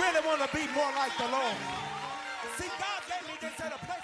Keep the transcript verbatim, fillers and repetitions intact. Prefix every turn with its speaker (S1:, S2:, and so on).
S1: really want to be more like the Lord. See, God gave me this at a place.